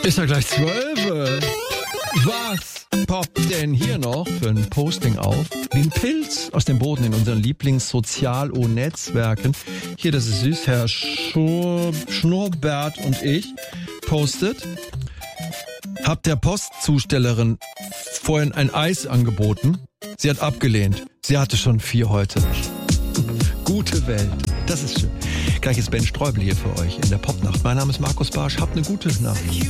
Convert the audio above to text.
Ist ja gleich 12. Was poppt denn hier noch für ein Posting auf? Wie ein Pilz aus dem Boden in unseren Lieblings-Sozial-O-Netzwerken. Hier, das ist süß, Herr Schnurrbert und ich postet. Hab der Postzustellerin vorhin ein Eis angeboten. Sie hat abgelehnt. Sie hatte schon 4 heute. Gute Welt. Das ist schön. Gleich ist Ben Streubel hier für euch in der Popnacht. Mein Name ist Markus Barsch. Habt eine gute Nacht.